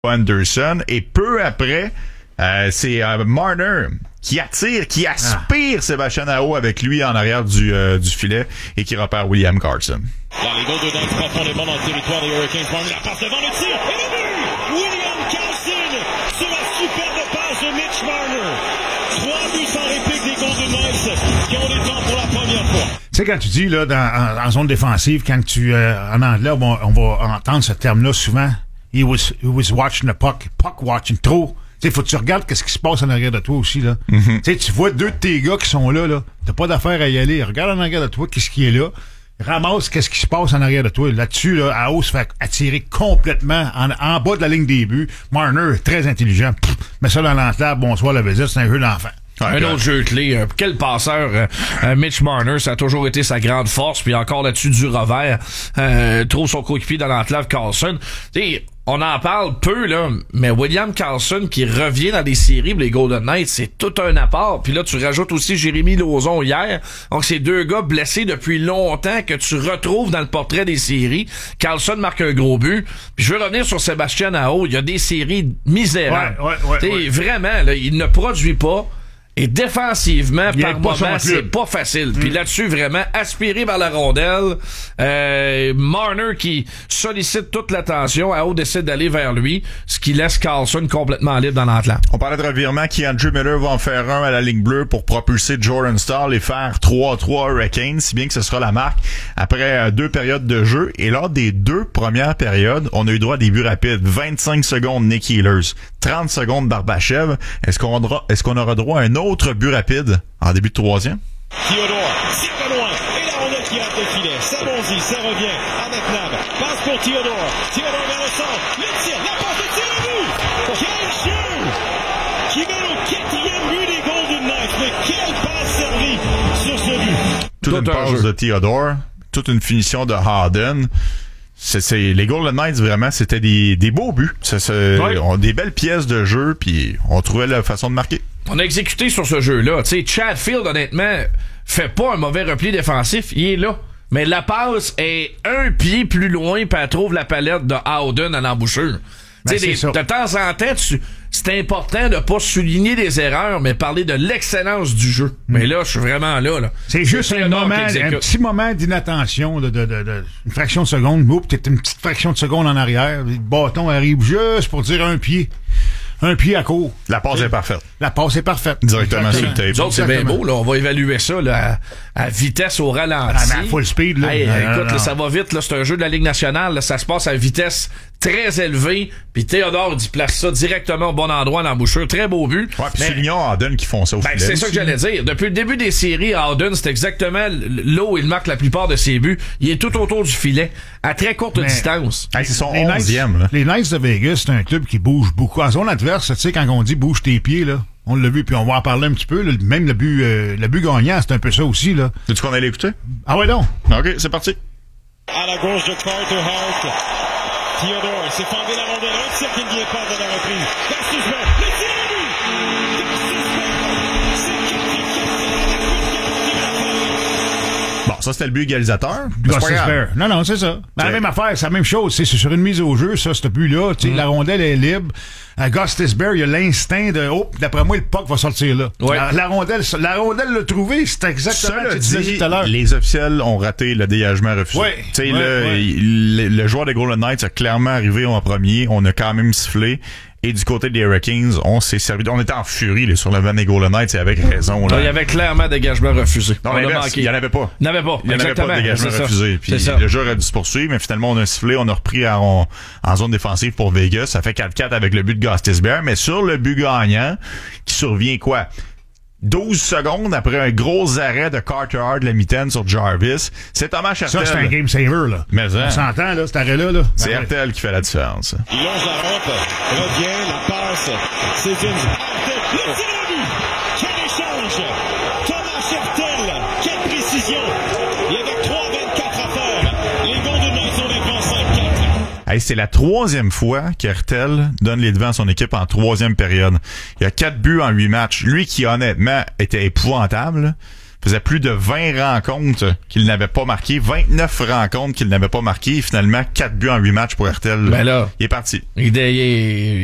Anderson. Et peu après, c'est Marner qui aspire Sébastien Aho avec lui en arrière du filet et qui repère William Karlsson. Là, les Golden Knights profondément dans le territoire des Hurricanes. Marner la passe devant le tir et le but! William Karlsson sur la superbe passe de Mitch Marner. 3 buts sans réplique des Golden Knights qui ont les temps pour la première fois. Tu sais, quand tu dis, là, en zone défensive, quand tu, en anglais, on va entendre ce terme-là souvent. He was watching the puck watching trop. Tu sais, faut que tu regardes qu'est-ce qui se passe en arrière de toi aussi, là. Mm-hmm. Tu sais, tu vois 2 de tes gars qui sont là. T'as pas d'affaire à y aller. Regarde en arrière de toi qu'est-ce qui est là. Ramasse qu'est-ce qui se passe en arrière de toi. Là-dessus, là, Aho se fait attirer complètement en bas de la ligne des buts. Marner, très intelligent. Mets ça dans l'entlave, bonsoir la visite, c'est un jeu d'enfant. Un autre jeu clé. Quel passeur, Mitch Marner, ça a toujours été sa grande force. Puis encore là-dessus, du revers, trouve son coéquipier dans l'entlave Karlsson. T'sais, on en parle peu, là, mais William Karlsson qui revient dans les séries pour les Golden Knights, c'est tout un apport. Puis là, tu rajoutes aussi Jérémy Lauzon hier. Donc, c'est 2 gars blessés depuis longtemps que tu retrouves dans le portrait des séries. Karlsson marque un gros but. Puis je veux revenir sur Sébastien Aho. Il y a des séries misérables. Ouais. Vraiment, là, il ne produit pas. Et défensivement, par moment, c'est pas facile. Puis là-dessus, vraiment, aspiré par la rondelle. Marner qui sollicite toute l'attention. Aho décide d'aller vers lui, ce qui laisse Karlsson complètement libre dans l'entente. On parlait de revirement. Andrew Miller va en faire un à la ligne bleue pour propulser Jordan Staal et faire 3-3 Hurricanes, si bien que ce sera la marque après 2 périodes de jeu. Et lors des 2 premières périodes, on a eu droit à des buts rapides. 25 secondes Nick Ehlers, 30 secondes Barbashev. Est-ce qu'on aura droit à un autre but rapide en début de 3e? Theodore, c'est de loin. Et la rondelle qui hâte le filet. Ça bondit, ça revient avec Nab. Passe pour Theodore. Theodore vers le centre. Le tir, la passe de tir au but. Quel jeu! Qui met le 4e but des Golden Knights. Mais quelle passe servie sur ce but. Toute une passe de Theodore. Toute une finition de Harden. Les Golden Knights, vraiment, c'était des beaux buts. On des belles pièces de jeu, puis on trouvait la façon de marquer. On a exécuté sur ce jeu-là. Tu sais, Chatfield, honnêtement, fait pas un mauvais repli défensif. Il est là. Mais la passe est un pied plus loin, puis elle trouve la palette de Howden à l'embouchure. Ben, de temps en temps, c'est important de pas souligner des erreurs, mais parler de l'excellence du jeu. Mais là, je suis vraiment là. C'est juste un petit moment d'inattention une fraction de seconde. Peut-être une petite fraction de seconde en arrière. Le bâton arrive juste pour dire un pied à court. La passe est parfaite. Directement sur le tape. Nous autres, c'est bien beau, là. On va évaluer ça, là, à vitesse au ralenti. À full speed, là. Écoute, là, ça va vite, là. C'est un jeu de la Ligue nationale, là. Ça se passe à vitesse très élevée. Puis Théodore, il place ça directement au bon endroit dans l'embouchure. Très beau but. Ouais, puis Soulignons Howden qui font ça au filet. C'est ça que j'allais dire. Depuis le début des séries, Howden, c'est exactement là où il marque la plupart de ses buts. Il est tout autour du filet, à très courte distance. C'est son 11e, là. Les Knights de Vegas, c'est un club qui bouge beaucoup. En zone adverse, tu sais, quand on dit bouge tes pieds, là, on l'a vu, puis on va en parler un petit peu. Là, même le but gagnant, c'est un peu ça aussi, là. Veux-tu qu'on allait écouter? Ah ouais, non. OK, c'est parti. À la gauche de Carter Hart. Theodore s'est fendé la rondelle. Un tir qui ne vient pas de la reprise. Gastusberg, le tir au but! Bon, ça, c'était le but égalisateur. Non, c'est ça. La même affaire, c'est la même chose. C'est sur une mise au jeu, ça, ce but-là. La rondelle est libre. Gostisbehere, il a l'instinct de d'après moi, le puck va sortir là. Ouais. La rondelle l'a trouvé, c'est exactement ce que tu disais tout à l'heure. Les officiels ont raté le dégagement refusé. Le joueur des Golden Knights a clairement arrivé en premier. On a quand même sifflé. Et du côté des Hurricanes, on s'est servi. On était en furie là, sur le van des Golden Knights et avec raison. Là. Il y avait clairement dégagement refusé. Non, il n'y en avait pas. Il n'y en avait pas. Il n'y en avait pas de dégagement refusé. Puis le jeu aurait dû se poursuivre, mais finalement, on a sifflé. On a repris en zone défensive pour Vegas. Ça fait 4-4 avec le but de Gostisbehere. Mais sur le but gagnant, qui survient quoi? 12 secondes après un gros arrêt de Carter Hart, la mitaine sur Jarvis. C'est Thomas Hertel. Ça, c'est un game saver, là. Mais on s'entend, là, cet arrêt-là, là. C'est Hertel qui fait la différence. Il longe la rampe, revient, la passe. C'est une... Le tir au but! Quel échange! Thomas Hertel! Quelle précision! Il y avait 3-24 à faire. Les Golden Knights sont les grands 5-4. C'est la 3e fois qu'Hertel donne les devants à son équipe en 3e période. Il y a 4 buts en 8 matchs. Lui qui, honnêtement, était épouvantable, faisait plus de 20 rencontres qu'il n'avait pas marqué, 29 rencontres qu'il n'avait pas marqué, et finalement 4 buts en 8 matchs pour RTL. Ben là, il est parti. il